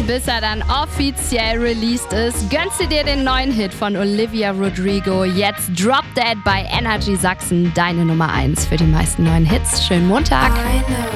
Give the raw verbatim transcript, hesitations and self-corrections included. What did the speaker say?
bis er dann offiziell released ist. Gönnst du dir den neuen Hit von Olivia Rodrigo? Jetzt Drop Dead bei Energy Sachsen, deine Nummer eins für die meisten neuen Hits. Schönen Montag.